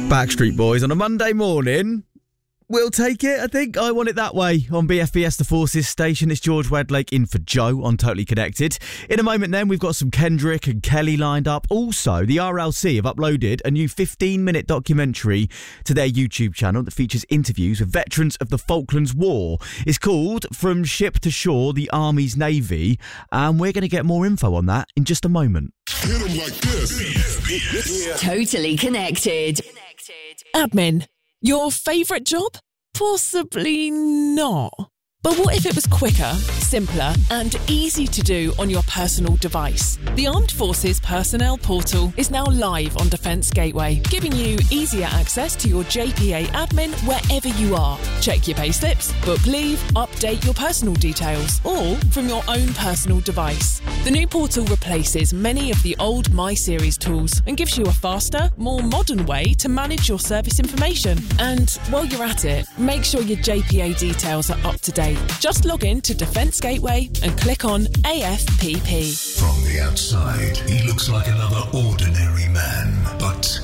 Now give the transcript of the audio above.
Backstreet Boys on a Monday morning. We'll take it, I think. I want it that way. On BFBS, the Forces station, it's George Wedlake in for Joe on Totally Connected. In a moment then, we've got some Kendrick and Kelly lined up. Also, the RLC have uploaded a new 15-minute documentary to their YouTube channel that features interviews with veterans of the Falklands War. It's called From Ship to Shore, the Army's Navy, and we're going to get more info on that in just a moment. Hit 'em like this. Totally Connected. Admin. Your favourite job? Possibly not. But what if it was quicker, simpler and easy to do on your personal device? The Armed Forces Personnel Portal is now live on Defence Gateway, giving you easier access to your JPA admin wherever you are. Check your payslips, book leave, update your personal details, all from your own personal device. The new portal replaces many of the old My Series tools and gives you a faster, more modern way to manage your service information. And while you're at it, make sure your JPA details are up to date. Just log in to Defence Gateway and click on AFPP. From the outside, he looks like another ordinary man. But